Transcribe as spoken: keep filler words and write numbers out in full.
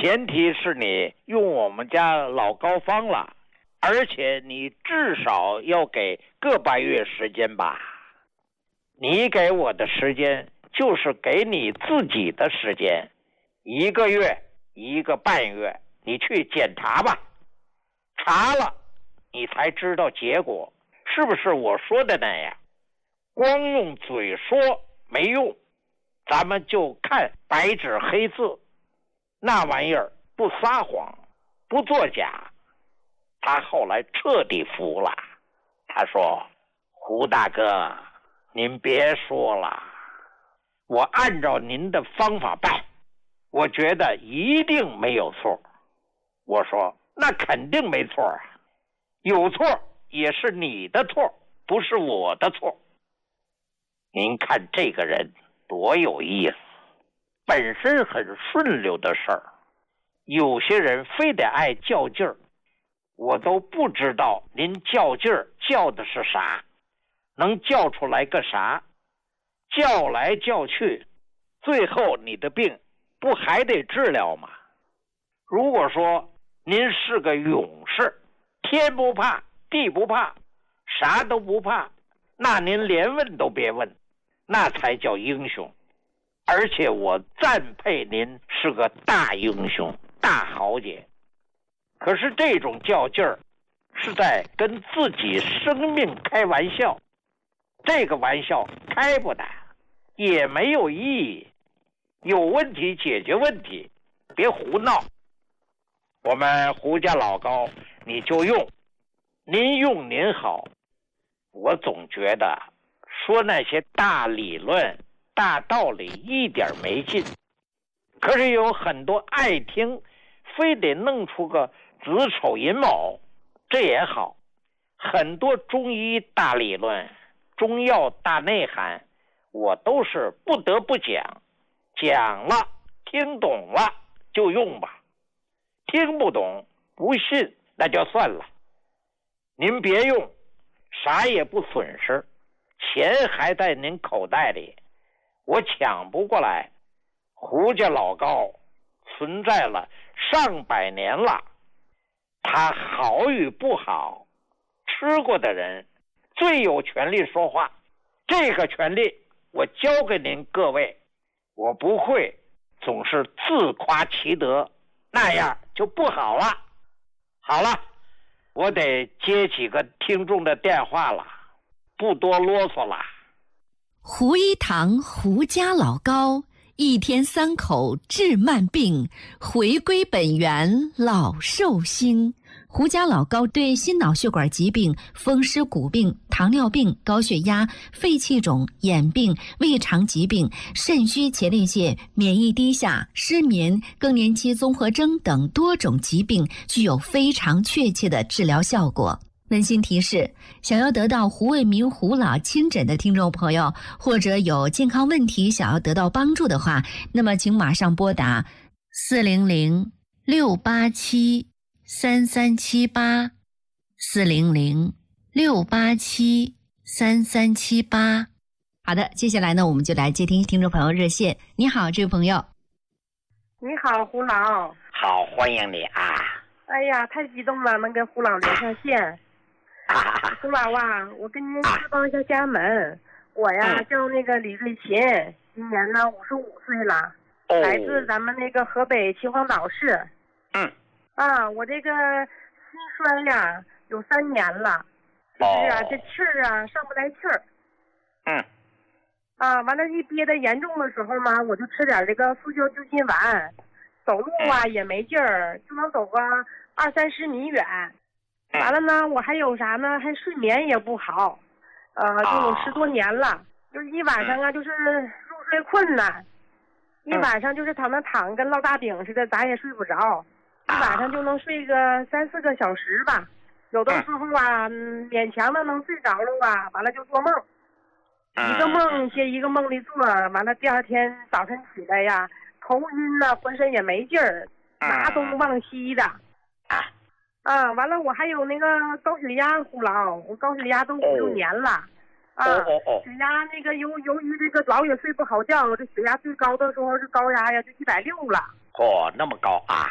前提是你用我们家老高方了，而且你至少要给个半月时间吧。你给我的时间就是给你自己的时间，一个月一个半月，你去检查吧，查了你才知道结果是不是我说的那样。光用嘴说没用，咱们就看白纸黑字，那玩意儿不撒谎不作假。他后来彻底服了，他说，胡大哥您别说了，我按照您的方法办，我觉得一定没有错。我说那肯定没错啊，有错也是你的错，不是我的错。您看这个人多有意思，本身很顺溜的事儿，有些人非得爱较劲儿，我都不知道您较劲儿较的是啥，能叫出来个啥？叫来叫去，最后你的病不还得治疗吗？如果说您是个勇士，天不怕地不怕，啥都不怕，那您连问都别问，那才叫英雄。而且我赞佩您是个大英雄大豪杰。可是这种较劲儿是在跟自己生命开玩笑，这个玩笑开不得，也没有意义。有问题解决问题，别胡闹。我们胡家老高你就用，您用您好。我总觉得说那些大理论大道理一点没劲，可是有很多爱听，非得弄出个子丑寅卯，这也好。很多中医大理论中药大内涵我都是不得不讲，讲了听懂了就用吧，听不懂不信那就算了。您别用，啥也不损失，钱还在您口袋里，我抢不过来。胡家老高存在了上百年了，他好与不好，吃过的人最有权利说话。这个权利我交给您各位，我不会总是自夸其德，那样就不好了。好了，我得接几个听众的电话了，不多啰嗦了。 胡一堂胡家老高，一天三口治慢病，回归本源老寿星。胡家老高对心脑血管疾病、风湿骨病、糖尿病、高血压、肺气肿、眼病、胃肠疾病、肾虚前列腺、免疫低下、失眠、更年期综合征等多种疾病具有非常确切的治疗效果。温馨提示，想要得到胡卫民胡老亲诊的听众朋友，或者有健康问题想要得到帮助的话，那么请马上拨打四零零六八七三三七八，四零零六八七三三七八。好的，接下来呢，我们就来接听听众朋友热线。你好，这位朋友。 你好，胡老。 好，欢迎你啊。 哎呀，太激动了，能跟胡老连上线。啊、胡老啊，我跟您汇报一下家门。啊、我呀、嗯、叫那个李瑞琴，今年呢五十五岁了，哦、来自咱们那个河北秦皇岛市。嗯。啊，我这个心衰呀有三年了，就是啊、哦、这气儿啊上不来气儿。嗯。啊，完了，一憋得严重的时候嘛，我就吃点这个速效救心丸，走路啊、嗯、也没劲儿，就能走个二三十米远。完了呢，我还有啥呢？还睡眠也不好，呃，就有十多年了，哦、就是一晚上啊，就是入睡困难，嗯、一晚上就是躺那躺跟烙大饼似的，咋也睡不着，一晚上就能睡个三四个小时吧，有的时候啊，嗯、勉强的能睡着了吧，完了就做梦，一个梦接一个梦里做，完了第二天早晨起来呀，头晕呐、啊，浑身也没劲儿，拿东忘西的。啊，完了，我还有那个高血压，胡老，我高血压都五六年了，啊，哦哦哦、血压那个由由于这个老也睡不好觉，这血压最高的时候是高压呀，就一百六了。 哦，那么高啊！